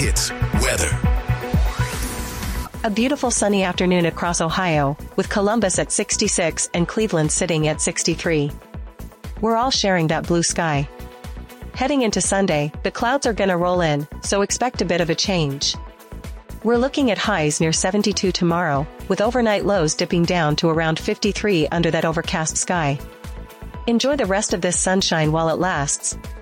It's weather. A beautiful sunny afternoon across Ohio, with Columbus at 66 and Cleveland sitting at 63. We're all sharing that blue sky. Heading into Sunday, the clouds are gonna roll in, so expect a bit of a change. We're looking at highs near 72 tomorrow, with overnight lows dipping down to around 53 under that overcast sky. Enjoy the rest of this sunshine while it lasts,